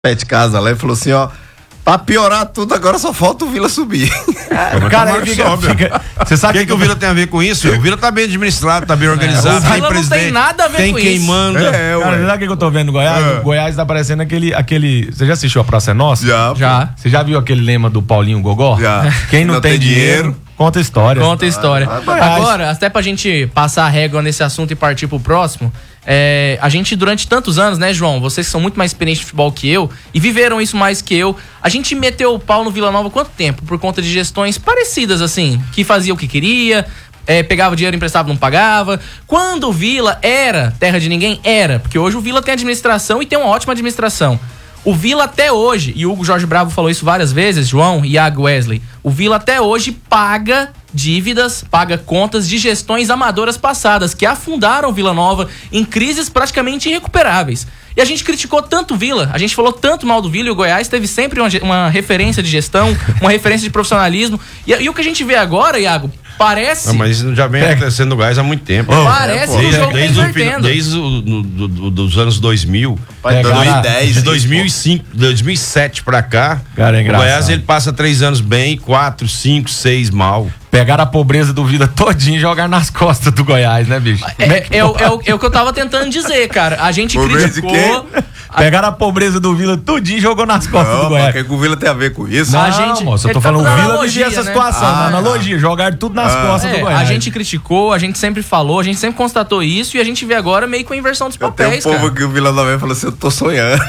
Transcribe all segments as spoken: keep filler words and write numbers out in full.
Pet Casa lá e falou assim, ó, pra piorar tudo, agora só falta o Vila subir. É, cara, aí fica, fica, você sabe o que, que, que o Vila tem a ver com isso? O Vila tá bem administrado, tá bem organizado, é, o Vila não tem nada a ver tem com quem isso. manda. É, cara, sabe o que eu tô vendo no Goiás? É. O Goiás tá parecendo aquele, aquele... Você já assistiu A Praça é Nossa? Já. Já. Você já viu aquele lema do Paulinho Gogó? Já. Quem não, não tem, tem dinheiro, dinheiro, conta a história. Conta a história. Ah, ah, Agora, até pra gente passar a régua nesse assunto e partir pro próximo, é, a gente durante tantos anos, né, João? Vocês que são muito mais experientes de futebol que eu e viveram isso mais que eu. A gente meteu o pau no Vila Nova quanto tempo? Por conta de gestões parecidas, assim, que fazia o que queria, é, pegava dinheiro emprestado, não pagava. Quando o Vila era terra de ninguém, era. Porque hoje o Vila tem administração e tem uma ótima administração. O Vila até hoje, e o Hugo Jorge Bravo falou isso várias vezes, João, Iago, Wesley, o Vila até hoje paga dívidas, paga contas de gestões amadoras passadas, que afundaram o Vila Nova em crises praticamente irrecuperáveis. E a gente criticou tanto o Vila, a gente falou tanto mal do Vila, e o Goiás teve sempre uma, uma referência de gestão, uma referência de profissionalismo. E, e o que a gente vê agora, Iago, parece... Não, mas isso já vem é. acontecendo no Goiás há muito tempo. Parece que o jogo desde, tá desde, o, desde o, no, do, do, dos anos dois mil, Pai, dois mil e dez, de dois mil e cinco, dois mil e sete pra cá, cara, é o Goiás ele passa três anos bem, quatro, cinco, seis mal. Pegaram a pobreza do Vila todinho e jogaram nas costas do Goiás, né, bicho? É, é, é, o, é, o, é o que eu tava tentando dizer, cara. A gente pobreza criticou... Pegaram a pobreza do Vila todinho e jogou nas costas não, do Goiás. O que, que o Vila tem a ver com isso? Não, a gente, moço, eu tô tá falando, o Vila analogia, vivia essa né? situação, Ah, analogia, jogaram tudo nas ah, costas é, do Goiás. A gente criticou, a gente sempre falou, a gente sempre constatou isso e a gente vê agora meio com a inversão dos papéis, Tem um povo cara. que o Vila Nova falou assim, eu tô sonhando.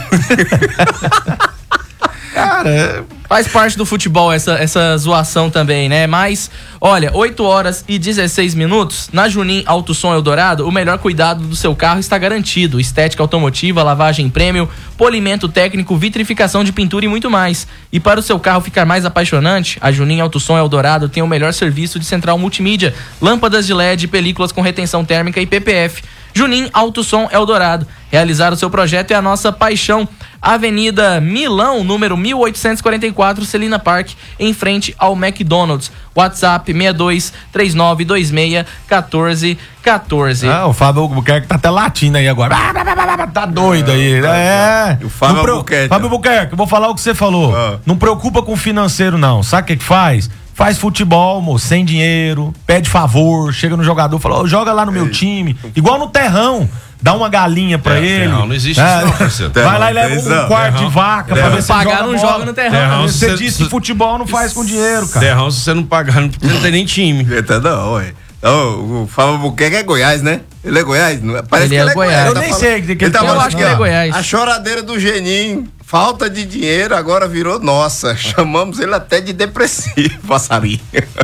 Cara, faz parte do futebol essa, essa zoação também, né? Mas, olha, oito horas e dezesseis minutos, na Junim Auto Som Eldorado, o melhor cuidado do seu carro está garantido. Estética automotiva, lavagem premium, polimento técnico, vitrificação de pintura e muito mais. E para o seu carro ficar mais apaixonante, a Junim Auto Som Eldorado tem o melhor serviço de central multimídia, lâmpadas de L E D, películas com retenção térmica e P P F. Junim Auto Som Eldorado. Realizar o seu projeto é a nossa paixão. Avenida Milão, número mil oitocentos e quarenta e quatro, Celina Park, em frente ao McDonald's. WhatsApp seis dois três nove dois seis um quatro um quatro. Ah, o Fábio Albuquerque tá até latindo aí agora. Tá doido aí. É. O Fábio Não, Albuquerque. Fábio Albuquerque, eu vou falar o que você falou. Ah. Não preocupa com o financeiro, não. Sabe o que que faz? Faz futebol, moço, sem dinheiro, pede favor, chega no jogador, fala, oh, joga lá no meu time. Igual no terrão. Dá uma galinha pra É, ele. terrão, não existe é, isso não, parceiro. Vai lá e leva um quarto terrão. de vaca Terrão. pra ver se Pagar joga não bola. joga no terrão. Terrão, Você cê- disse cê- que futebol não faz com dinheiro, cara. Terrão, se você não pagar, não, você não tem nem time. Eita, não, ué. Não, o Fábio Albuquerque é Goiás, né? Ele é Goiás? Não- Parece Ele que é ele é Goiás. Goiás. Eu Tá nem falando- sei que- que ele tá ele- eu falando acho que aqui, ele é ó, Goiás. A choradeira do Geninho, falta de dinheiro, agora virou nossa. Chamamos ele até de depressivo, passarinho.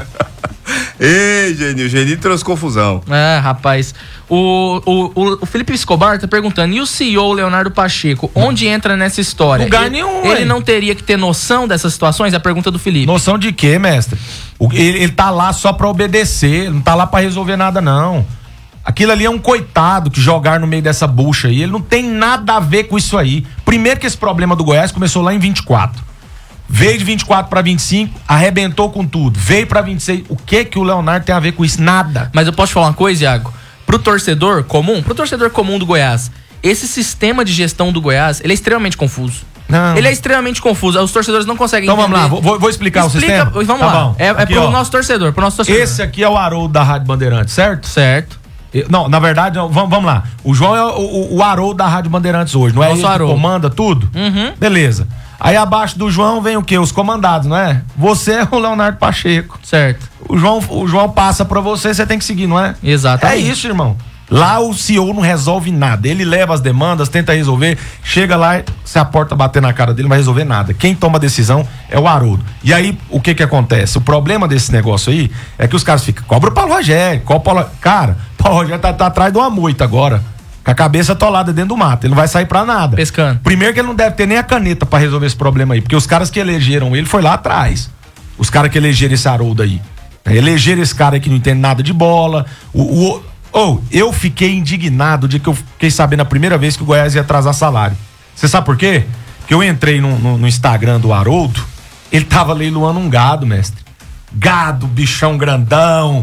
Ei, Geninho, o Geninho trouxe confusão. É, rapaz. O, o, o, o Felipe Escobar tá perguntando, e o C E O Leonardo Pacheco, onde entra nessa história? Lugar ele, nenhum, Ele ué. não teria que ter noção dessas situações? É a pergunta do Felipe. Noção de quê, mestre? O- ele, ele tá lá só pra obedecer, ele não tá lá pra resolver nada, não. Aquilo ali é um coitado que jogar no meio dessa bucha aí. Ele não tem nada a ver com isso aí. Primeiro que esse problema do Goiás começou lá em vinte e quatro. Veio de vinte e quatro pra vinte e cinco, arrebentou com tudo. Veio pra vinte e seis. O que que o Leonardo tem a ver com isso? Nada. Mas eu posso te falar uma coisa, Iago? Pro torcedor comum, pro torcedor comum do Goiás, esse sistema de gestão do Goiás, ele é extremamente confuso. Não. Ele é extremamente confuso. Os torcedores não conseguem Então entender. vamos lá, vou, vou explicar Explica, o sistema. Vamos Tá lá. bom. É, é Aqui, pro ó. nosso torcedor, pro nosso torcedor. Esse aqui é o Haroldo da Rádio Bandeirantes, certo? Certo. Eu- Não, na verdade, não, vamos, vamos lá. O João é o, o, o Haroldo da Rádio Bandeirantes hoje, não é Nosso ele que Haroldo. comanda tudo? Uhum. Beleza. Aí abaixo do João vem o quê? Os comandados, não é? Você é o Leonardo Pacheco. Certo. O João, o João passa pra você, você tem que seguir, não é? Exatamente. É isso, irmão. Lá o C E O não resolve nada. Ele leva as demandas, tenta resolver, chega lá, se a porta bater na cara dele, não vai resolver nada. Quem toma a decisão é o Haroldo. E aí, o que que acontece? O problema desse negócio aí é que os caras ficam, cobra o Paulo Rogério, cobra o Paulo... Cara, o Paulo Rogério tá, tá atrás de uma moita agora, com a cabeça atolada dentro do mato. Ele não vai sair pra nada. Pescando. Primeiro que ele não deve ter nem a caneta pra resolver esse problema aí, porque os caras que elegeram ele foi lá atrás. Os caras que elegeram esse Haroldo aí. Elegeram esse cara aí que não entende nada de bola. O... o Oh, eu fiquei indignado de que eu fiquei sabendo a primeira vez que o Goiás ia atrasar salário. Você sabe por quê? Porque eu entrei no, no, no Instagram do Haroldo, ele tava leiloando um gado, mestre. Gado, bichão grandão,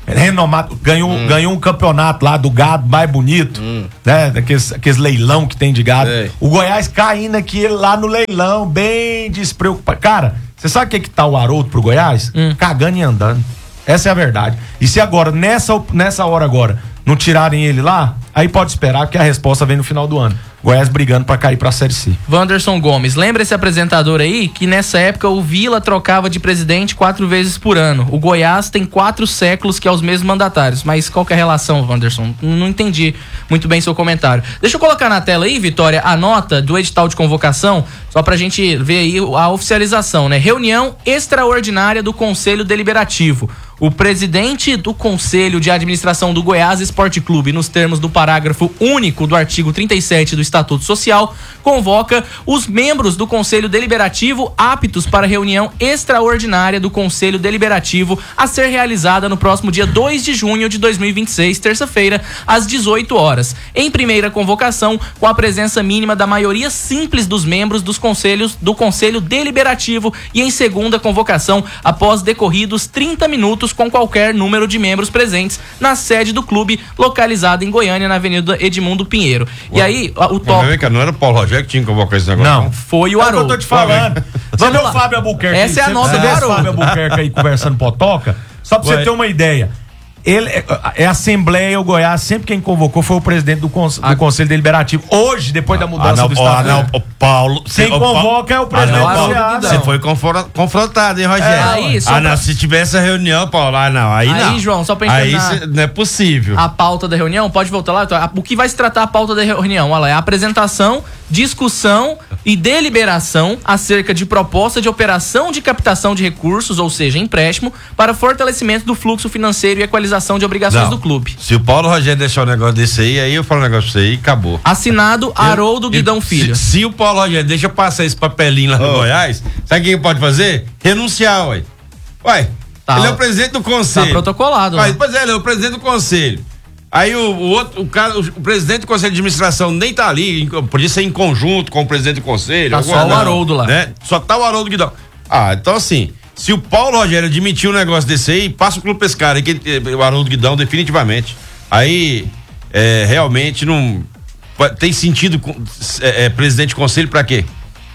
renomado, ganhou, hum. ganhou um campeonato lá do gado mais bonito, hum. né? Daqueles aqueles leilão que tem de gado. Ei. O Goiás caindo aqui lá no leilão, bem despreocupado. Cara, você sabe o que que tá o Haroldo pro Goiás? Hum. Cagando e andando. Essa é a verdade. E se agora, nessa, nessa hora agora, não tirarem ele lá, aí pode esperar que a resposta vem no final do ano. Goiás brigando pra cair pra Série C. Wanderson Gomes, lembra esse apresentador aí que nessa época o Vila trocava de presidente quatro vezes por ano. O Goiás tem quatro séculos que é os mesmos mandatários. Mas qual que é a relação, Wanderson? Não entendi muito bem seu comentário. Deixa eu colocar na tela aí, Vitória, a nota do edital de convocação, só pra gente ver aí a oficialização, né? Reunião extraordinária do Conselho Deliberativo. O presidente do Conselho de Administração do Goiás Esporte Clube, nos termos do parágrafo único do artigo trinta e sete do Estatuto Social, convoca os membros do Conselho Deliberativo aptos para reunião extraordinária do Conselho Deliberativo a ser realizada no próximo dia dois de junho de dois mil e vinte e seis, terça-feira, às dezoito horas. Em primeira convocação, com a presença mínima da maioria simples dos membros dos conselhos do Conselho Deliberativo e em segunda convocação, após decorridos trinta minutos com qualquer número de membros presentes na sede do clube, localizada em Goiânia, na Avenida Edmundo Pinheiro. Ué. E aí, o top... Não era o Paulo Rogério que tinha que convocar esse negócio? Não, não. Foi o Haroldo. É o que eu tô te falando. Vamos ver o Fábio Albuquerque. Essa é a nota do Haroldo. Fábio Albuquerque aí conversando potoca, só pra Ué. você ter uma ideia. Ele é, é Assembleia, o Goiás, sempre quem convocou foi o presidente do, cons, do Conselho Deliberativo. Hoje, depois da mudança ah, não, do Estado. Ah, não, o Paulo. Quem o convoca é o presidente ah, não, do Paulo. Você foi confrontado, hein, Rogério? É, aí, ah, não, pra... se tivesse a reunião, Paulo, ah, não, aí, aí não. Aí, João, só pra entender. Aí cê, não é possível. A pauta da reunião, pode voltar lá? O que vai se tratar a pauta da reunião? Olha lá, é a apresentação, discussão e deliberação acerca de proposta de operação de captação de recursos, ou seja, empréstimo, para fortalecimento do fluxo financeiro e equalização de obrigações não. do clube. Se o Paulo Rogério deixar um negócio desse aí, aí eu falo um negócio pra você aí e acabou. Assinado Haroldo Guidão Filho. Se, se o Paulo Rogério deixa passar esse papelinho lá oh. no Goiás, sabe o que ele pode fazer? Renunciar, ué. Ué, tá, ele é o presidente do conselho. Tá protocolado. Ué, pois é, ele é o presidente do conselho. Aí o, o outro, o, cara, o, o presidente do conselho de administração nem tá ali, podia ser em conjunto com o presidente do conselho. Tá só o Haroldo lá. Né? Só tá o Haroldo Guidão. Ah, então assim, se o Paulo Rogério admitir um negócio desse aí, passa o clube pra esse cara aí, que, o Haroldo Guidão, definitivamente. Aí, é, realmente não tem sentido é, é, presidente de conselho pra quê?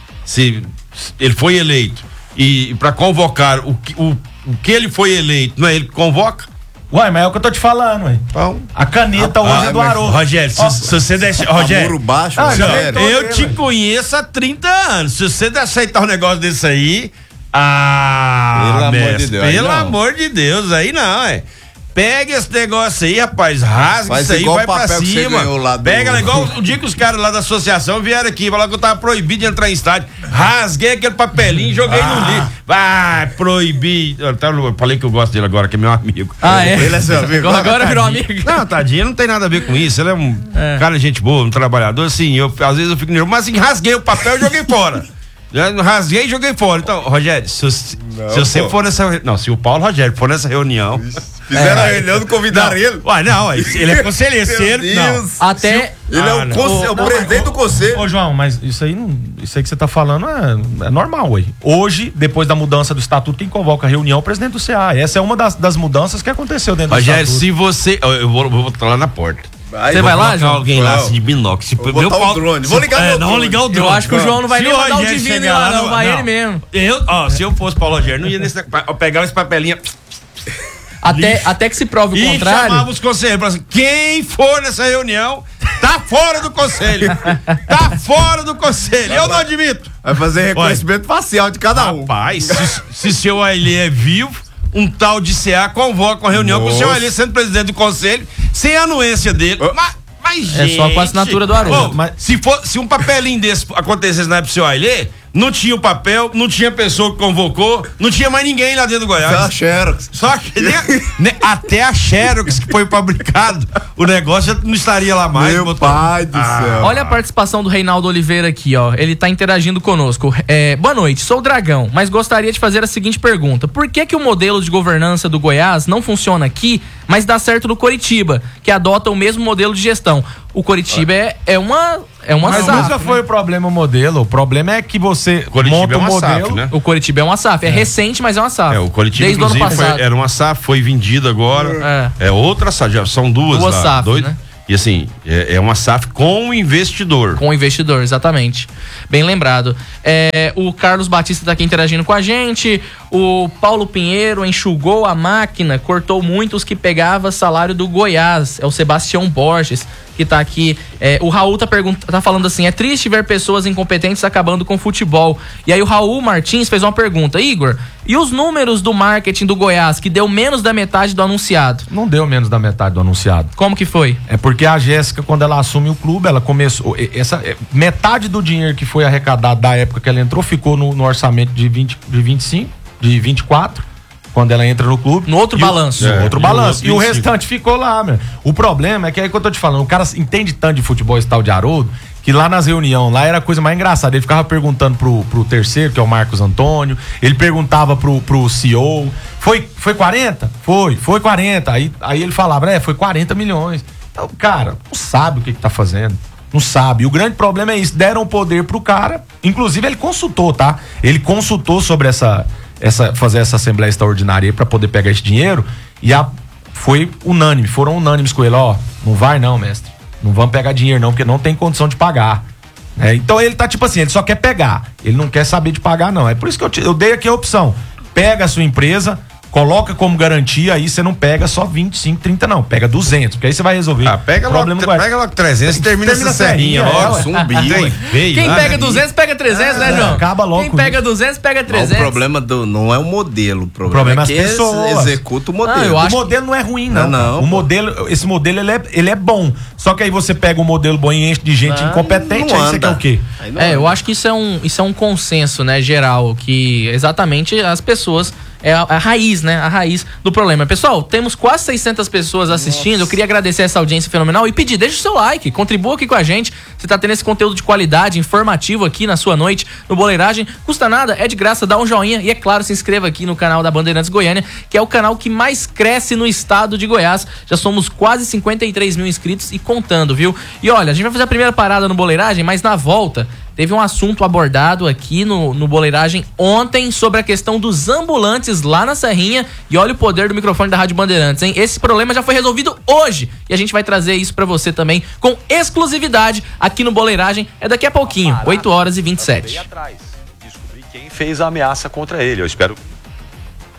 Se, se ele foi eleito e pra convocar o, o, o que ele foi eleito, não é ele que convoca? Ué, mas é o que eu tô te falando, ué. Então, a caneta ah, hoje ah, é do Haroldo. Rogério, se, oh, se você deixar. Rogério, baixo, ah, Rogério. Eu, eu te conheço há trinta anos. Se você aceitar um negócio desse aí. Ah, pelo mestre, amor de Deus. Pelo amor de Deus, aí não, é. Pega esse negócio aí, rapaz, rasga Faz isso aí, vai pra cima. Pega, do... igual o dia que os caras lá da associação vieram aqui, falaram que eu tava proibido de entrar em estádio. Rasguei aquele papelinho e joguei ah. no lixo. Vai, proibir. Eu falei que eu gosto dele agora, que é meu amigo. Ah, é? Ele é seu amigo. Agora virou amigo. Não, tadinho, não tem nada a ver com isso. Ele é um é. cara de gente boa, um trabalhador, assim, eu, às vezes eu fico nervoso, mas assim, rasguei o papel e joguei fora. Eu rasguei e joguei fora. Então, Rogério, se, não, se você pô. for nessa. Não, se o Paulo Rogério for nessa reunião. Fizeram é, a reunião, não convidaram não, ele. Uai, não, ele é conselheiro. Não. Até. Se, ele ah, é o, conselho, o, o presidente do conselho. Ô, João, mas isso aí, não, isso aí que você tá falando é, é normal, ué. Hoje, depois da mudança do estatuto, quem convoca a reunião é o presidente do C A. Essa é uma das, das mudanças que aconteceu dentro Rogério, do estatuto. Rogério, se você. Eu vou, vou botar lá na porta. Você vai lá, João? Alguém lá assim, de binóculo. Vou botar o drone. Vou ligar é, meu não ligar o drone. Eu acho que o João não vai se nem mandar o divino lá, não. Vai não. ele mesmo. Eu, ó, se eu fosse Paulo Rogério, não ia nesse. Eu pegava esse papelinho. Até, até que se prove o e contrário. E chamava os conselheiros. Assim, quem for nessa reunião, tá fora do conselho. Tá fora do conselho. Eu não admito. Vai fazer reconhecimento Olha, facial de cada um. Rapaz, se, se seu Ailê é vivo, um tal de C A convoca uma reunião Nossa. com o seu Ailê sendo presidente do conselho, sem a anuência dele. Oh. Mas, mas, é gente, só com a assinatura do Haroldo. Oh, mas se, for, se um papelinho desse acontecesse na época do seu Ailê, não tinha o papel, não tinha pessoa que convocou, não tinha mais ninguém lá dentro do Goiás. Só a Xerox. Só que nem, nem, até a Xerox que foi fabricado, o negócio não estaria lá mais. Meu botou... pai do ah. céu. Olha a participação do Reinaldo Oliveira aqui, ó. Ele tá interagindo conosco. É, boa noite, sou o Dragão, mas gostaria de fazer a seguinte pergunta. Por que que o modelo de governança do Goiás não funciona aqui, mas dá certo no Coritiba, que adota o mesmo modelo de gestão? O Coritiba é, é uma é uma Mas S A F, nunca né? foi o problema o modelo. O problema é que você Coritiba monta é o uma modelo. S A F, né? O Coritiba é uma S A F. É, é recente, mas é uma S A F. É, o Coritiba, desde o ano inclusive, passado. foi, era uma S A F, foi vendida agora. É, outra S A F, já são duas, Duas lá. S A Fs, dois, né? E assim, é, é uma S A F com investidor. Com o investidor, exatamente. Bem lembrado. É, o Carlos Batista tá aqui interagindo com a gente. O Paulo Pinheiro enxugou a máquina, cortou muitos que pegava salário do Goiás. É o Sebastião Borges que tá aqui. É, o Raul tá, tá falando assim: é triste ver pessoas incompetentes acabando com o futebol. E aí o Raul Martins fez uma pergunta: Igor, e os números do marketing do Goiás, que deu menos da metade do anunciado? Não deu menos da metade do anunciado. Como que foi? É porque a Jéssica, quando ela assume o clube, ela começou. Essa, metade do dinheiro que foi arrecadado da época que ela entrou ficou no, no orçamento de, vinte, de vinte e cinco, de vinte e quatro, quando ela entra no clube. No outro e balanço. O, no É, outro e balanço. o E o vinte e cinco. restante ficou lá, meu. O problema é que é aí que eu tô te falando, o cara entende tanto de futebol esse tal de Haroldo, que lá nas reuniões, lá era a coisa mais engraçada. Ele ficava perguntando pro, pro terceiro, que é o Marcos Antônio, ele perguntava pro, pro C E O, foi, foi quarenta? Foi, foi quarenta. Aí, aí ele falava, é, foi quarenta milhões. Então, cara, não sabe o que, que tá fazendo. Não sabe. E o grande problema é isso. Deram poder pro cara. Inclusive, ele consultou, tá? Ele consultou sobre essa, essa fazer essa assembleia extraordinária aí pra poder pegar esse dinheiro. E a, foi unânime. Foram unânimes com ele. Ó, não vai não, mestre. Não vamos pegar dinheiro não, porque não tem condição de pagar. É, então ele tá tipo assim, ele só quer pegar. Ele não quer saber de pagar não. É por isso que eu, te, eu dei aqui a opção. Pega a sua empresa, coloca como garantia, aí você não pega só vinte e cinco, trinta não, pega duzentos, porque aí você vai resolver. Ah, pega o logo, problema tre- pega logo trezentos e termina, termina essa serrinha a serrinha, logo. é, Zumbi, Trem ué. feio, Quem né? pega duzentos, pega trezentos, né, João? acaba logo Quem com pega isso. duzentos, pega Não, trezentos. o problema do, não é o modelo, o problema, problema é é as que pessoas. executa o modelo. Ah, eu O acho modelo não é ruim, não. Não, não, o pô. modelo, esse modelo ele é, ele é bom. Só que aí você pega o modelo bom e enche de gente Ah, incompetente, não aí você anda. quer o quê? Aí não É, eu anda. acho que isso é um, isso é um consenso, né, geral, que exatamente as pessoas, é a, a raiz, né, a raiz do problema. Pessoal, temos quase seiscentas pessoas assistindo, eu queria agradecer essa audiência fenomenal e pedir, deixa o seu like, contribua aqui com a gente, você tá tendo esse conteúdo de qualidade, informativo aqui na sua noite, no Boleiragem, custa nada, é de graça, dá um joinha e é claro, se inscreva aqui no canal da Bandeirantes Goiânia, que é o canal que mais cresce no estado de Goiás, já somos quase cinquenta e três mil inscritos e contando, viu? E olha, a gente vai fazer a primeira parada no Boleiragem, mas na volta teve um assunto abordado aqui no, no Boleiragem ontem sobre a questão dos ambulantes lá na Serrinha. E olha o poder do microfone da Rádio Bandeirantes, hein? Esse problema já foi resolvido hoje. E a gente vai trazer isso pra você também com exclusividade aqui no Boleiragem. É daqui a pouquinho, oito horas e vinte e sete. Atrás, descobrir quem fez a ameaça contra ele. Eu espero